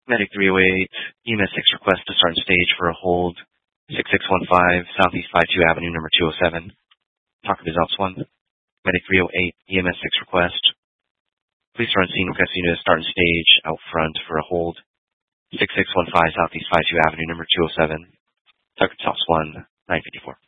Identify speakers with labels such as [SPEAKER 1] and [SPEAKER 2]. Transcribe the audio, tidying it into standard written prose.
[SPEAKER 1] Medic 308, EMS 6 request to start stage for a hold. 6615 Southeast 52 Avenue, number 207. Talk to Ops 1. Medic 308, EMS 6 request. Please run scene requesting to start stage out front for a hold. 6615 Southeast 52 Avenue, number 207. Tucker Ops 1, 954.